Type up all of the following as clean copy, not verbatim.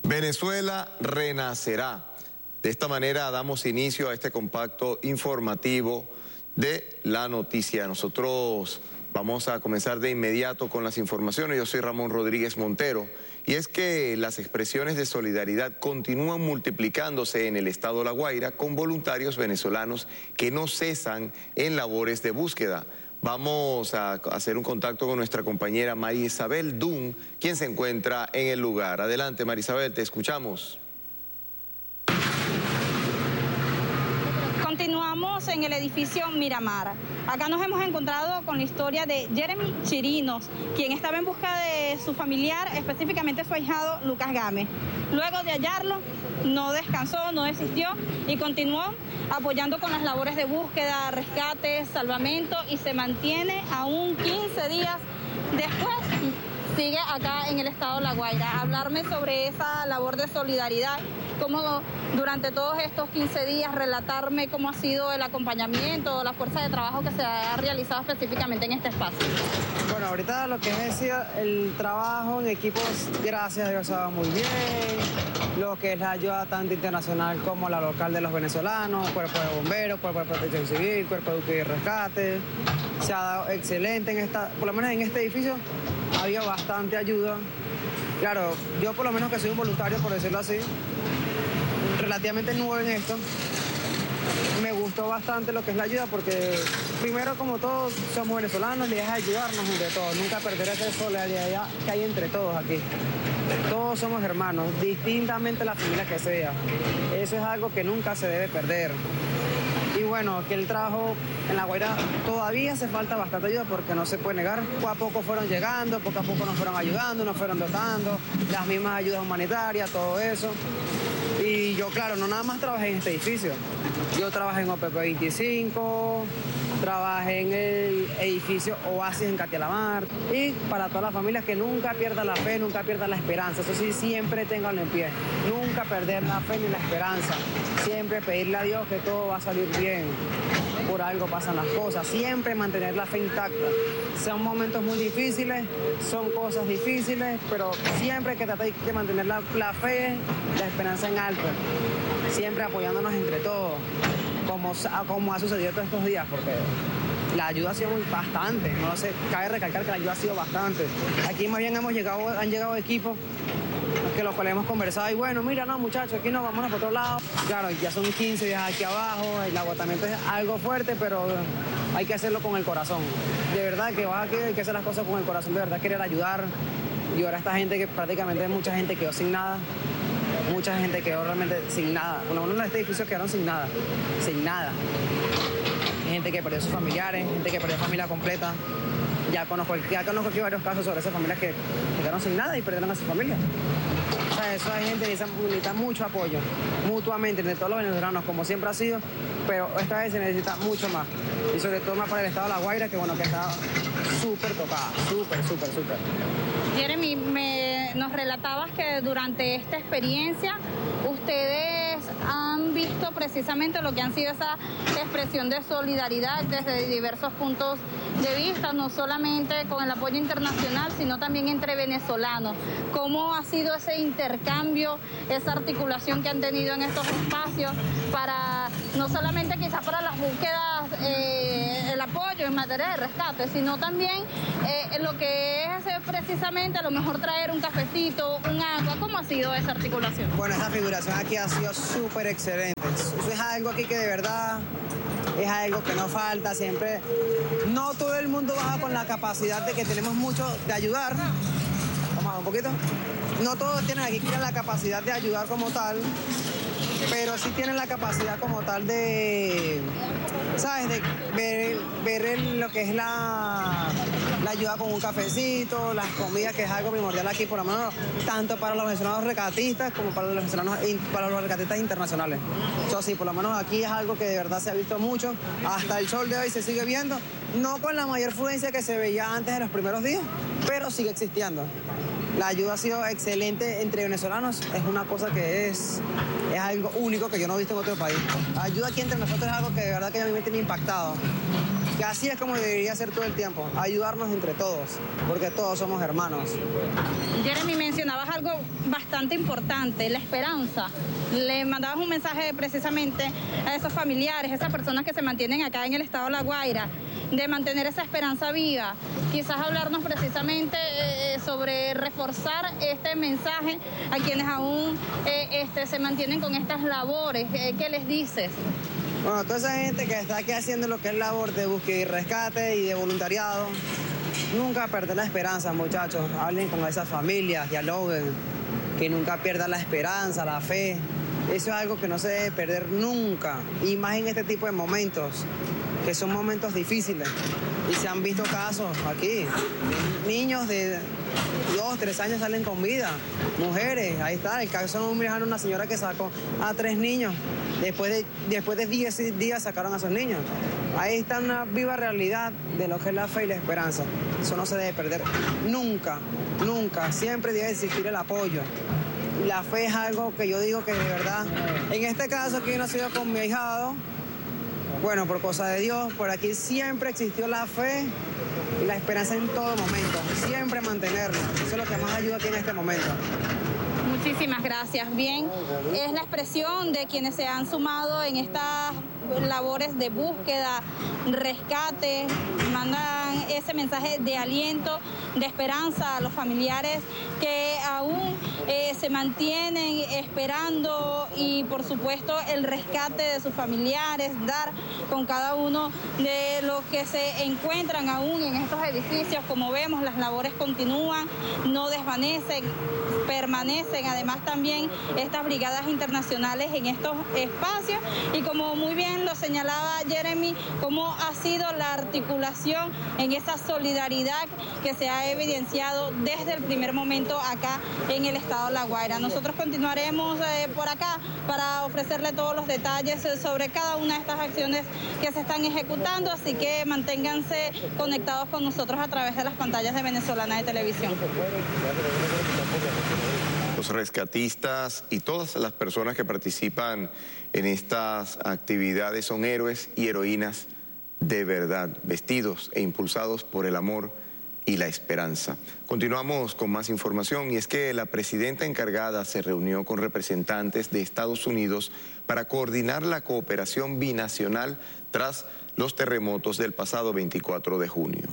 Venezuela renacerá. De esta manera damos inicio a este compacto informativo de la noticia. Nosotros vamos a comenzar de inmediato con las informaciones. Yo soy Ramón Rodríguez Montero. Y es que las expresiones de solidaridad continúan multiplicándose en el estado La Guaira con voluntarios venezolanos que no cesan en labores de búsqueda. Vamos a hacer un contacto con nuestra compañera María Isabel Dun, quien se encuentra en el lugar. Adelante, María Isabel, te escuchamos. Continuamos en el edificio Miramar. Acá nos hemos encontrado con la historia de Jeremy Chirinos, quien estaba en busca de su familiar, específicamente su ahijado Lucas Gámez. Luego de hallarlo, no descansó, no desistió y continuó apoyando con las labores de búsqueda, rescate, salvamento y se mantiene aún 15 días después. Sigue acá en el estado La Guaira. Hablarme sobre esa labor de solidaridad, cómo durante todos estos 15 días relatarme cómo ha sido el acompañamiento, la fuerza de trabajo que se ha realizado específicamente en este espacio. Bueno, ahorita lo que es el trabajo en equipos, gracias a Dios, va muy bien. Lo que es la ayuda tanto internacional como la local de los venezolanos, cuerpo de bomberos, cuerpo de protección civil, cuerpo de búsqueda y rescate. Se ha dado excelente por lo menos en este edificio, había bastante ayuda. Claro, yo por lo menos que soy un voluntario, por decirlo así, relativamente nuevo en esto, me gustó bastante lo que es la ayuda porque primero, como todos somos venezolanos, la idea es ayudarnos entre todos, nunca perder esa solidaridad que hay entre todos aquí. Todos somos hermanos, distintamente la familia que sea. Eso es algo que nunca se debe perder. Y bueno, que el trabajo en La Guaira todavía hace falta bastante ayuda porque no se puede negar. Poco a poco fueron llegando, poco a poco nos fueron ayudando, nos fueron dotando, las mismas ayudas humanitarias, todo eso. Y yo, claro, no nada más trabajé en este edificio. Yo trabajé en OPP 25, trabajé en el edificio Oasis en Catialamar. Y para todas las familias que nunca pierdan la fe, nunca pierdan la esperanza. Eso sí, siempre ténganlo en pie. Nunca perder la fe ni la esperanza. Siempre pedirle a Dios que todo va a salir bien. Por algo pasan las cosas. Siempre mantener la fe intacta. Son momentos muy difíciles, son cosas difíciles, pero siempre hay que tratar de mantener la fe, la esperanza en alto. Siempre apoyándonos entre todos, como ha sucedido todos estos días, porque la ayuda ha sido bastante. No lo sé, cabe recalcar que la ayuda ha sido bastante. Aquí más bien han llegado equipos que los cuales hemos conversado y bueno, mira, no muchachos, aquí nos vamos por otro lado. Claro, ya son 15 días aquí abajo, el agotamiento es algo fuerte, pero hay que hacerlo con el corazón. De verdad que hay que hacer las cosas con el corazón, de verdad querer ayudar. Y ahora esta gente que prácticamente mucha gente quedó sin nada. Mucha gente quedó realmente sin nada. Uno de este edificio quedaron sin nada. Sin nada. Hay gente que perdió sus familiares, gente que perdió familia completa. Ya conozco aquí varios casos sobre esas familias que quedaron sin nada y perdieron a su familia. O sea, eso hay gente que necesita mucho apoyo, mutuamente, entre todos los venezolanos, como siempre ha sido, pero esta vez se necesita mucho más. Y sobre todo más para el estado de La Guaira, que bueno, que está súper tocada, súper. Jeremy, nos relatabas que durante esta experiencia ustedes han visto precisamente lo que han sido esa expresión de solidaridad desde diversos puntos de vista, no solamente con el apoyo internacional, sino también entre venezolanos. ¿Cómo ha sido ese intercambio, esa articulación que han tenido en estos espacios para, no solamente quizás para las búsquedas, el apoyo en materia de rescate, sino también lo que es precisamente a lo mejor traer un cafecito, un agua? ¿Cómo ha sido esa articulación? Bueno, esa figuración aquí ha sido súper excelente. Eso es algo aquí que de verdad es algo que no falta siempre. No todo el mundo baja con la capacidad de que tenemos mucho de ayudar. Vamos a ver un poquito. No todos tienen aquí la capacidad de ayudar como tal, pero sí tienen la capacidad como tal de, ¿sabes? De ver lo que es la ayuda con un cafecito, las comidas, que es algo primordial aquí, por lo menos tanto para los venezolanos rescatistas como para los rescatistas internacionales. Eso sí, por lo menos aquí es algo que de verdad se ha visto mucho, hasta el sol de hoy se sigue viendo, no con la mayor fluencia que se veía antes en los primeros días, pero sigue existiendo. La ayuda ha sido excelente entre venezolanos, es una cosa que es algo único que yo no he visto en otro país. La ayuda aquí entre nosotros es algo que de verdad que a mí me tiene impactado. que así es como debería ser todo el tiempo, ayudarnos entre todos, porque todos somos hermanos. Jeremy, mencionabas algo bastante importante, la esperanza. Le mandabas un mensaje precisamente a esos familiares, esas personas que se mantienen acá en el estado de La Guaira, de mantener esa esperanza viva. Quizás hablarnos precisamente sobre reforzar este mensaje a quienes aún se mantienen con estas labores. ¿Qué les dices? Bueno, toda esa gente que está aquí haciendo lo que es labor de búsqueda y rescate y de voluntariado, nunca perder la esperanza, muchachos. Hablen con esas familias, dialoguen, que nunca pierdan la esperanza, la fe. Eso es algo que no se debe perder nunca, y más en este tipo de momentos, que son momentos difíciles. Y se han visto casos aquí, niños de 2, 3 años salen con vida, mujeres, ahí está, el caso de una señora que sacó a 3 niños, después de 10 días sacaron a esos niños. Ahí está una viva realidad de lo que es la fe y la esperanza. Eso no se debe perder nunca, nunca, siempre debe existir el apoyo. La fe es algo que yo digo que de verdad, en este caso aquí no ha sido con mi ahijado, bueno, por cosa de Dios, por aquí siempre existió la fe y la esperanza en todo momento, siempre mantenerla. Eso es lo que más ayuda aquí en este momento. Muchísimas gracias. Bien, es la expresión de quienes se han sumado en estas labores de búsqueda, rescate, mandan ese mensaje de aliento, de esperanza a los familiares que aún se mantienen esperando, y por supuesto el rescate de sus familiares, dar con cada uno de los que se encuentran aún en estos edificios. Como vemos, las labores continúan, no desvanecen, permanecen. Además también estas brigadas internacionales en estos espacios, y como muy bien lo señalaba Jeremy, cómo ha sido la articulación en esa solidaridad que se ha evidenciado desde el primer momento acá en el estado de La Guaira. Nosotros continuaremos por acá para ofrecerle todos los detalles sobre cada una de estas acciones que se están ejecutando, así que manténganse conectados con nosotros a través de las pantallas de Venezolana de Televisión. Los rescatistas y todas las personas que participan en estas actividades son héroes y heroínas de verdad, vestidos e impulsados por el amor y la esperanza. Continuamos con más información, y es que la presidenta encargada se reunió con representantes de Estados Unidos para coordinar la cooperación binacional tras los terremotos del pasado 24 de junio.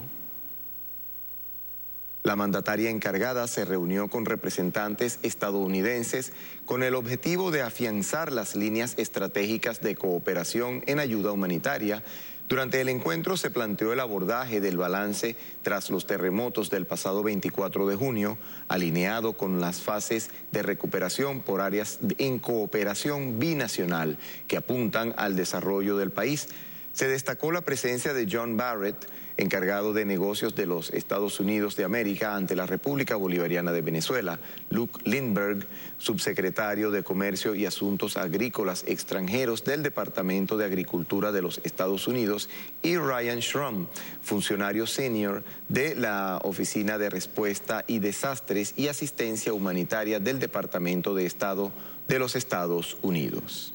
La mandataria encargada se reunió con representantes estadounidenses con el objetivo de afianzar las líneas estratégicas de cooperación en ayuda humanitaria. Durante el encuentro se planteó el abordaje del balance tras los terremotos del pasado 24 de junio, alineado con las fases de recuperación por áreas en cooperación binacional que apuntan al desarrollo del país. Se destacó la presencia de John Barrett, encargado de negocios de los Estados Unidos de América ante la República Bolivariana de Venezuela, Luke Lindbergh, subsecretario de Comercio y Asuntos Agrícolas Extranjeros del Departamento de Agricultura de los Estados Unidos, y Ryan Schrum, funcionario senior de la Oficina de Respuesta y Desastres y Asistencia Humanitaria del Departamento de Estado de los Estados Unidos.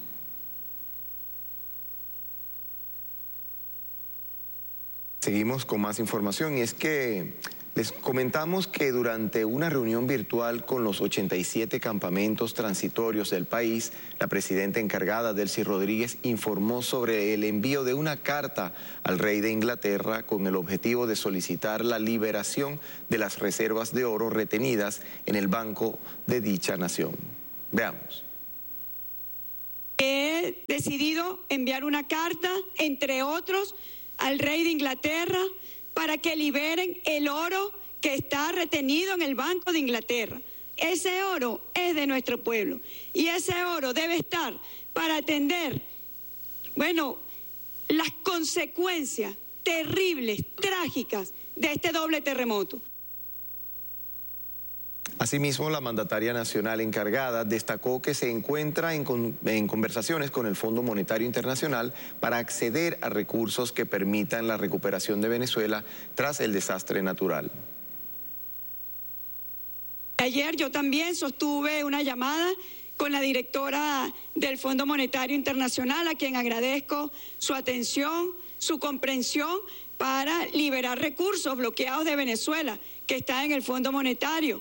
Seguimos con más información, y es que les comentamos que durante una reunión virtual con los 87 campamentos transitorios del país, la presidenta encargada, Delcy Rodríguez, informó sobre el envío de una carta al rey de Inglaterra con el objetivo de solicitar la liberación de las reservas de oro retenidas en el banco de dicha nación. Veamos. He decidido enviar una carta, entre otros, al rey de Inglaterra para que liberen el oro que está retenido en el Banco de Inglaterra. Ese oro es de nuestro pueblo y ese oro debe estar para atender, las consecuencias terribles, trágicas de este doble terremoto. Asimismo, la mandataria nacional encargada destacó que se encuentra en conversaciones con el Fondo Monetario Internacional para acceder a recursos que permitan la recuperación de Venezuela tras el desastre natural. Ayer yo también sostuve una llamada con la directora del Fondo Monetario Internacional, a quien agradezco su atención, su comprensión para liberar recursos bloqueados de Venezuela, que está en el Fondo Monetario.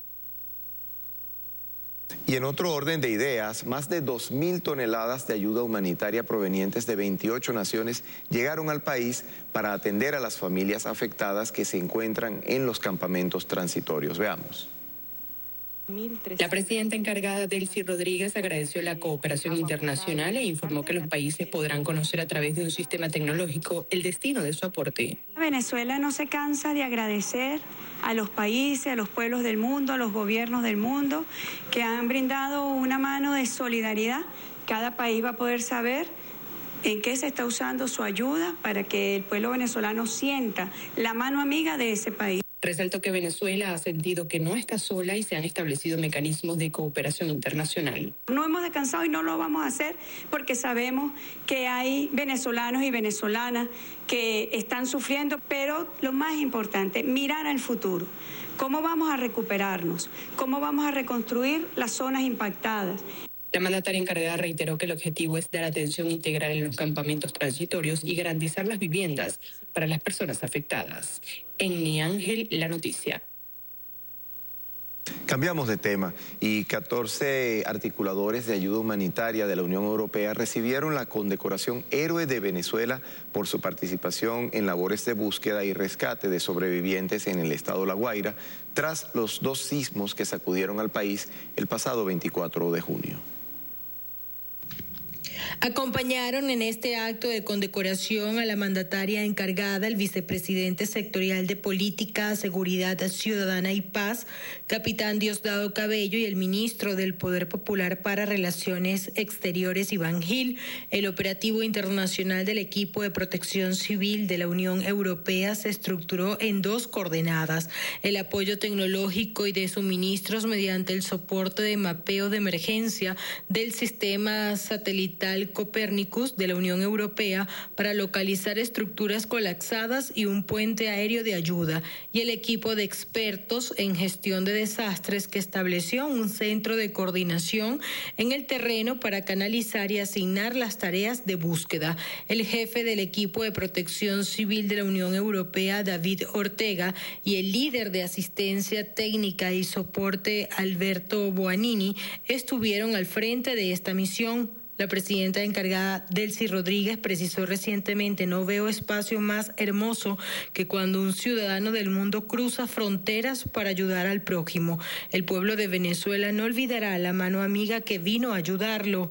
Y en otro orden de ideas, más de 2.000 toneladas de ayuda humanitaria provenientes de 28 naciones llegaron al país para atender a las familias afectadas que se encuentran en los campamentos transitorios. Veamos. La presidenta encargada, Delcy Rodríguez, agradeció la cooperación internacional e informó que los países podrán conocer a través de un sistema tecnológico el destino de su aporte. Venezuela no se cansa de agradecer a los países, a los pueblos del mundo, a los gobiernos del mundo que han brindado una mano de solidaridad. Cada país va a poder saber en qué se está usando su ayuda para que el pueblo venezolano sienta la mano amiga de ese país. Resaltó que Venezuela ha sentido que no está sola y se han establecido mecanismos de cooperación internacional. No hemos descansado y no lo vamos a hacer porque sabemos que hay venezolanos y venezolanas que están sufriendo, pero lo más importante, mirar al futuro. ¿Cómo vamos a recuperarnos? ¿Cómo vamos a reconstruir las zonas impactadas? La mandataria encargada reiteró que el objetivo es dar atención integral en los campamentos transitorios y garantizar las viviendas para las personas afectadas. En Mi Ángel, la noticia. Cambiamos de tema y 14 articuladores de ayuda humanitaria de la Unión Europea recibieron la condecoración Héroe de Venezuela por su participación en labores de búsqueda y rescate de sobrevivientes en el estado La Guaira tras los 2 sismos que sacudieron al país el pasado 24 de junio. Acompañaron en este acto de condecoración a la mandataria encargada, el vicepresidente sectorial de Política, Seguridad Ciudadana y Paz, capitán Diosdado Cabello, y el ministro del Poder Popular para Relaciones Exteriores, Iván Gil. El operativo internacional del equipo de protección civil de la Unión Europea se estructuró en 2 coordenadas: el apoyo tecnológico y de suministros mediante el soporte de mapeo de emergencia del sistema satelital Copernicus de la Unión Europea para localizar estructuras colapsadas y un puente aéreo de ayuda, y el equipo de expertos en gestión de desastres que estableció un centro de coordinación en el terreno para canalizar y asignar las tareas de búsqueda. El jefe del equipo de protección civil de la Unión Europea, David Ortega, y el líder de asistencia técnica y soporte, Alberto Boanini, estuvieron al frente de esta misión. La presidenta encargada, Delcy Rodríguez, precisó recientemente: no veo espacio más hermoso que cuando un ciudadano del mundo cruza fronteras para ayudar al prójimo. El pueblo de Venezuela no olvidará la mano amiga que vino a ayudarlo.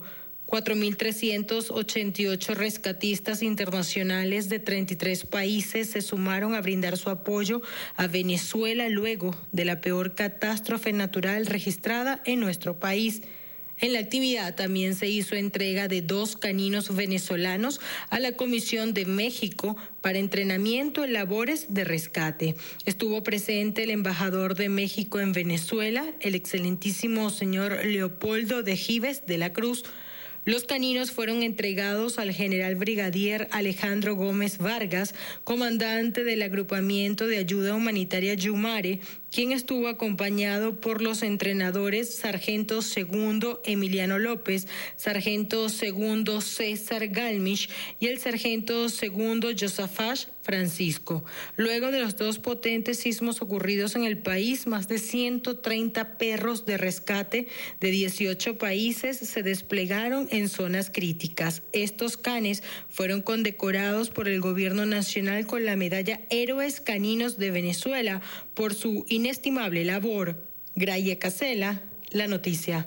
4.388 rescatistas internacionales de 33 países se sumaron a brindar su apoyo a Venezuela luego de la peor catástrofe natural registrada en nuestro país. En la actividad también se hizo entrega de 2 caninos venezolanos a la Comisión de México para entrenamiento en labores de rescate. Estuvo presente el embajador de México en Venezuela, el excelentísimo señor Leopoldo de Gives de la Cruz. Los caninos fueron entregados al general brigadier Alejandro Gómez Vargas, comandante del agrupamiento de ayuda humanitaria Yumare, quien estuvo acompañado por los entrenadores sargento segundo Emiliano López, sargento segundo César Galmisch y el sargento segundo Josafash Francisco. Luego de los 2 potentes sismos ocurridos en el país, más de 130 perros de rescate de 18 países se desplegaron en zonas críticas. Estos canes fueron condecorados por el gobierno nacional con la medalla Héroes Caninos de Venezuela por su inestimable labor. Graye Casela, la noticia.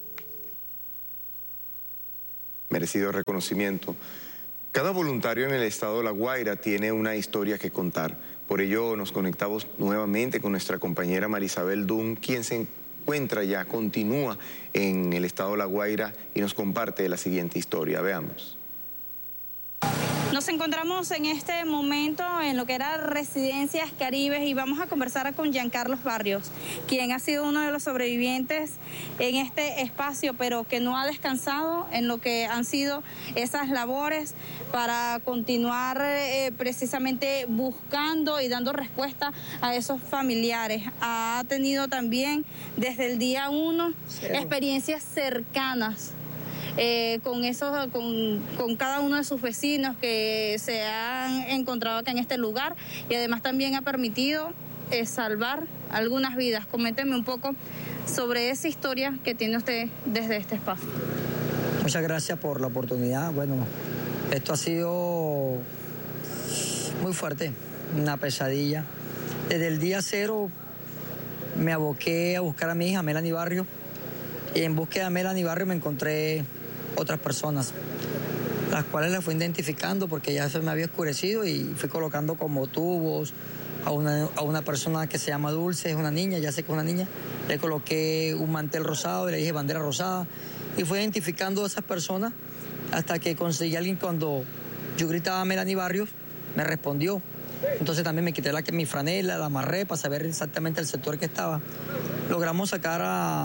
Merecido reconocimiento. Cada voluntario en el estado de La Guaira tiene una historia que contar. Por ello nos conectamos nuevamente con nuestra compañera Marisabel Dunn, quien se continúa en el estado de La Guaira y nos comparte la siguiente historia. Veamos. Nos encontramos en este momento en lo que era Residencias Caribes y vamos a conversar con Giancarlos Barrios, quien ha sido uno de los sobrevivientes en este espacio, pero que no ha descansado en lo que han sido esas labores para continuar precisamente buscando y dando respuesta a esos familiares. Ha tenido también desde el día 1 experiencias cercanas con cada uno de sus vecinos que se han encontrado acá en este lugar, y además también ha permitido salvar algunas vidas. Coménteme un poco sobre esa historia que tiene usted desde este espacio. Muchas gracias por la oportunidad. Bueno, esto ha sido muy fuerte, una pesadilla. Desde el día 0 me aboqué a buscar a mi hija, Melanie Barrio, y en búsqueda de Melanie Barrio me encontré otras personas, las cuales las fui identificando porque ya se me había oscurecido y fui colocando como tubos a una persona que se llama Dulce, es una niña, ya sé que es una niña, le coloqué un mantel rosado y le dije bandera rosada, y fui identificando a esas personas hasta que conseguí a alguien. Cuando yo gritaba Melanie Barrios, me respondió. Entonces también me quité mi franela, la amarré para saber exactamente el sector que estaba. Logramos sacar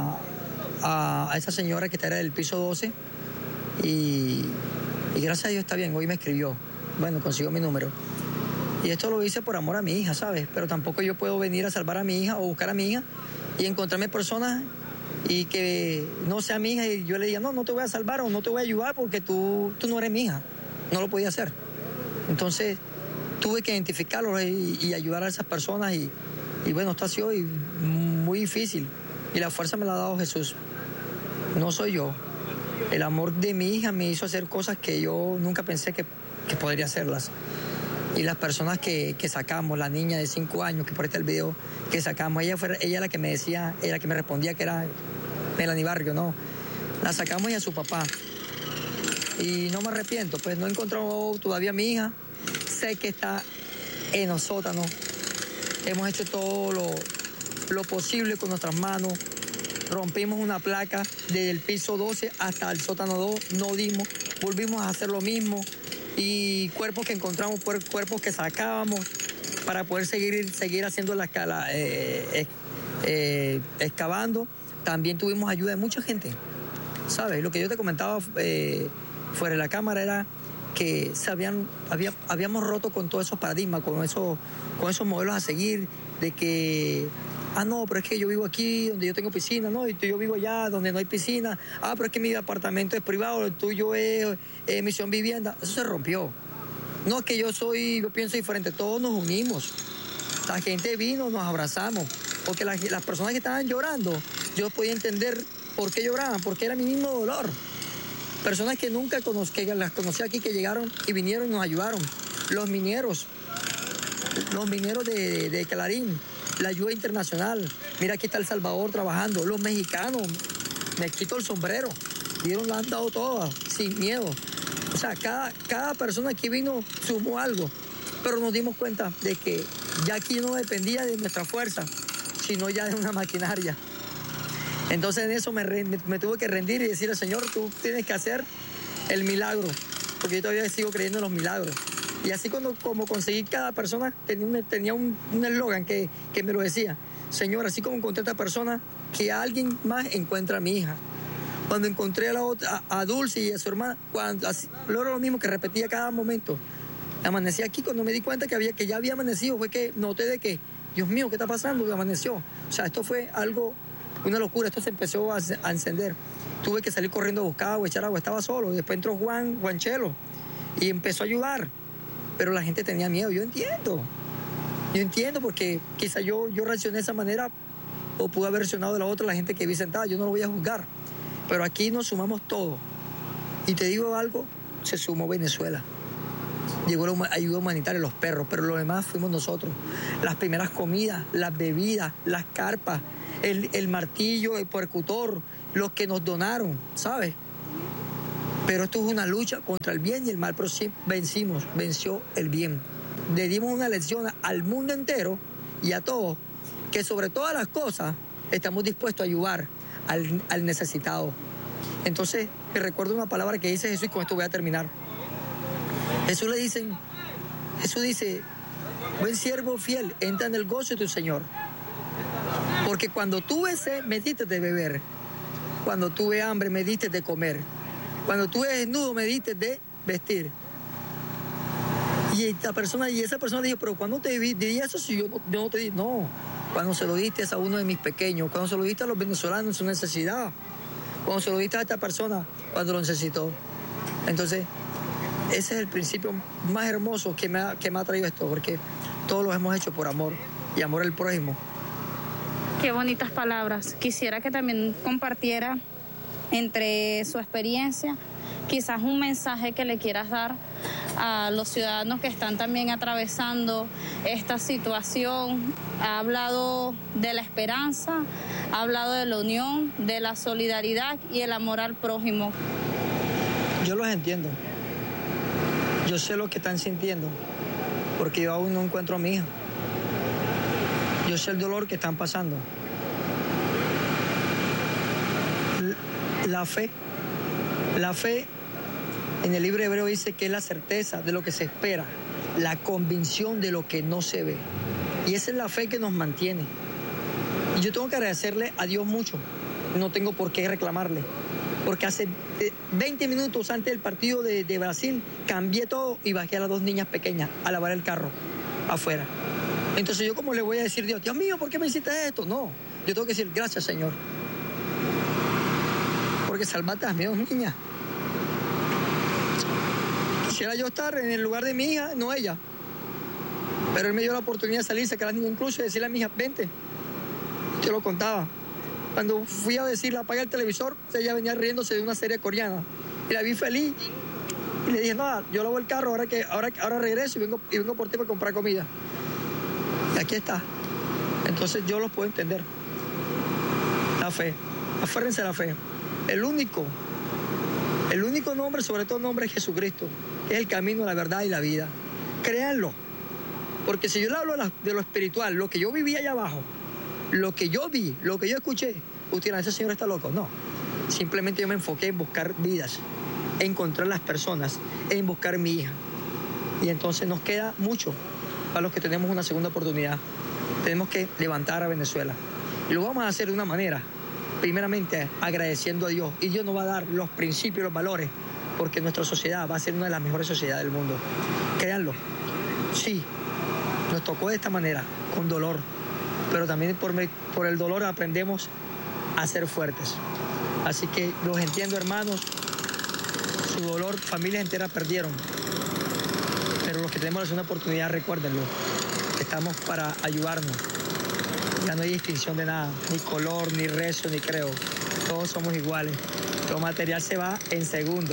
a esa señora que era del piso 12 y gracias a Dios está bien, hoy me escribió. Bueno, consiguió mi número. Y esto lo hice por amor a mi hija, ¿sabes? Pero tampoco yo puedo venir a salvar a mi hija o buscar a mi hija y encontrarme personas y que no sea mi hija y yo le diga, no te voy a salvar o no te voy a ayudar porque tú no eres mi hija. No lo podía hacer. Entonces tuve que identificarlos y ayudar a esas personas y bueno, esto ha sido muy difícil y la fuerza me la ha dado Jesús. No soy yo. El amor de mi hija me hizo hacer cosas que yo nunca pensé que podría hacerlas. Y las personas que sacamos, la niña de 5 años, que por este el video que sacamos, ella la que me decía, era la que me respondía que era Melanie Barrio, ¿no? La sacamos y a su papá. Y no me arrepiento, pues no he encontrado todavía a mi hija. Sé que está en los sótanos. Hemos hecho todo lo posible con nuestras manos. Rompimos una placa desde el piso 12 hasta el sótano 2, no dimos, volvimos a hacer lo mismo. Y cuerpos que encontramos, cuerpos que sacábamos para poder seguir haciendo la escala, excavando. También tuvimos ayuda de mucha gente, ¿sabes? Lo que yo te comentaba fuera de la cámara era que habíamos roto con todos esos paradigmas, con esos modelos a seguir, de que no, pero es que yo vivo aquí donde yo tengo piscina, no, y yo vivo allá donde no hay piscina, pero es que mi apartamento es privado, el tuyo es Misión Vivienda. Eso se rompió. No es que yo pienso diferente, todos nos unimos. La gente vino, nos abrazamos, porque las personas que estaban llorando, yo podía entender por qué lloraban, porque era mi mismo dolor. Personas que nunca que las conocí aquí, que llegaron y vinieron y nos ayudaron. Los mineros de Clarín, la ayuda internacional. Mira, aquí está El Salvador trabajando. Los mexicanos, me quito el sombrero. La han dado todas, sin miedo. O sea, cada persona que vino sumó algo. Pero nos dimos cuenta de que ya aquí no dependía de nuestra fuerza, sino ya de una maquinaria. Entonces en eso me tuve que rendir y decirle, Señor, tú tienes que hacer el milagro. Porque yo todavía sigo creyendo en los milagros. Y así como conseguí cada persona, tenía un eslogan que me lo decía. Señor, así como encontré a esta persona, que alguien más encuentre a mi hija. Cuando encontré a Dulce y a su hermana, lo era lo mismo que repetía cada momento. Amanecí aquí, cuando me di cuenta que ya había amanecido, fue que noté de que, Dios mío, ¿qué está pasando? Y amaneció. O sea, esto fue algo, una locura, esto se empezó a encender. Tuve que salir corriendo a buscar agua, echar agua, estaba solo. Después entró Juanchelo y empezó a ayudar. Pero la gente tenía miedo, yo entiendo porque quizá yo reaccioné de esa manera o pude haber reaccionado de la otra, la gente que vi sentada, yo no lo voy a juzgar. Pero aquí nos sumamos todos. Y te digo algo, se sumó Venezuela. Llegó la ayuda humanitaria, los perros, pero lo demás fuimos nosotros. Las primeras comidas, las bebidas, las carpas, el martillo, el percutor, los que nos donaron, ¿sabes? Pero esto es una lucha contra el bien y el mal, pero sí venció el bien. Le dimos una lección al mundo entero y a todos, que sobre todas las cosas estamos dispuestos a ayudar al necesitado. Entonces, me recuerdo una palabra que dice Jesús y con esto voy a terminar. Jesús dice, buen siervo fiel, entra en el gozo de tu Señor. Porque cuando tuve sed, me diste de beber. Cuando tuve hambre, me diste de comer. Cuando tuve desnudo, me diste de vestir. Y esa persona dijo, pero ¿cuándo te di eso si yo no te di? No, cuando se lo diste a uno de mis pequeños, cuando se lo diste a los venezolanos en su necesidad, cuando se lo diste a esta persona cuando lo necesitó. Entonces, ese es el principio más hermoso que me ha traído esto, porque todos lo hemos hecho por amor y amor al prójimo. Qué bonitas palabras. Quisiera que también compartiera entre su experiencia quizás un mensaje que le quieras dar a los ciudadanos que están también atravesando esta situación. Ha hablado de la esperanza, ha hablado de la unión, de la solidaridad y el amor al prójimo. Yo los entiendo. Yo sé lo que están sintiendo, porque yo aún no encuentro a mi hija. Yo sé el dolor que están pasando. La fe en el libro de Hebreo dice que es la certeza de lo que se espera, la convicción de lo que no se ve. Y esa es la fe que nos mantiene. Y yo tengo que agradecerle a Dios mucho. No tengo por qué reclamarle. Porque hace 20 minutos antes del partido de Brasil cambié todo y bajé a las 2 niñas pequeñas a lavar el carro afuera. Entonces yo, ¿cómo le voy a decir a Dios, Dios mío, ¿por qué me hiciste esto? No, yo tengo que decir gracias, Señor. Porque salvaste a mis 2 niñas. Quisiera yo estar en el lugar de mi hija, no ella. Pero él me dio la oportunidad de salir, sacar a las niñas incluso y decirle a mi hija, vente. Yo lo contaba. Cuando fui a decirle, apaga el televisor, ella venía riéndose de una serie coreana. Y la vi feliz. Y le dije, no, yo lavo el carro, ahora regreso y vengo por ti para comprar comida. Y aquí está. Entonces yo los puedo entender. La fe. Aférrense a la fe. El único nombre, sobre todo nombre, es Jesucristo. Es el camino, la verdad y la vida. Créanlo. Porque si yo le hablo de lo espiritual, lo que yo viví allá abajo, lo que yo vi, lo que yo escuché, ustedes dirán, ese señor está loco. No. Simplemente yo me enfoqué en buscar vidas, en encontrar las personas, en buscar mi hija. Y entonces nos queda mucho para los que tenemos una segunda oportunidad. Tenemos que levantar a Venezuela. Y lo vamos a hacer de una manera, primeramente agradeciendo a Dios. Y Dios nos va a dar los principios, los valores, porque nuestra sociedad va a ser una de las mejores sociedades del mundo. Créanlo. Sí, nos tocó de esta manera, con dolor. Pero también por el dolor aprendemos a ser fuertes. Así que los entiendo, hermanos. Su dolor, familias enteras perdieron. Pero los que tenemos la segunda oportunidad, recuérdenlo. Estamos para ayudarnos. Ya no hay distinción de nada, ni color, ni rezo, ni creo. Todos somos iguales. Lo material se va en segundo.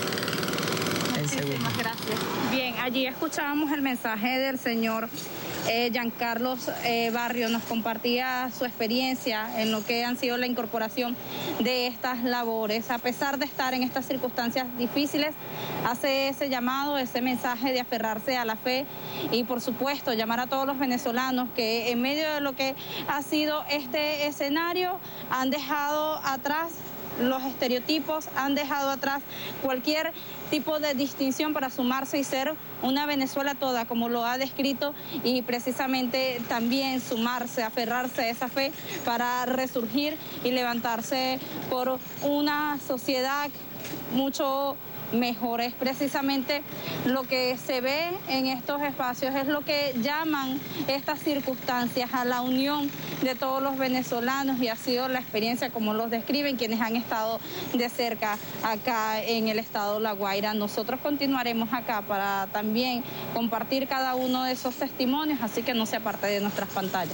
Muchísimas gracias. Bien, allí escuchábamos el mensaje del señor Giancarlos Barrio. Nos compartía su experiencia en lo que han sido la incorporación de estas labores. A pesar de estar en estas circunstancias difíciles, hace ese llamado, ese mensaje de aferrarse a la fe y, por supuesto, llamar a todos los venezolanos que en medio de lo que ha sido este escenario han dejado atrás los estereotipos, han dejado atrás cualquier tipo de distinción para sumarse y ser una Venezuela toda, como lo ha descrito, y precisamente también sumarse, aferrarse a esa fe para resurgir y levantarse por una sociedad mucho mejor. Es precisamente lo que se ve en estos espacios, es lo que llaman estas circunstancias a la unión de todos los venezolanos, y ha sido la experiencia como los describen quienes han estado de cerca acá en el estado La Guaira. Nosotros continuaremos acá para también compartir cada uno de esos testimonios, así que no se aparte de nuestras pantallas.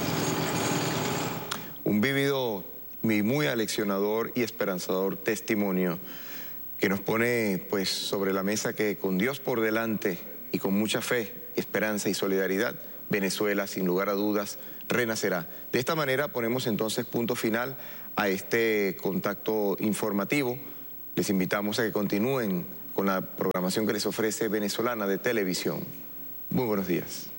Un vívido y muy aleccionador y esperanzador testimonio que nos pone pues sobre la mesa que con Dios por delante y con mucha fe, esperanza y solidaridad, Venezuela sin lugar a dudas renacerá. De esta manera ponemos entonces punto final a este contacto informativo. Les invitamos a que continúen con la programación que les ofrece Venezolana de Televisión. Muy buenos días.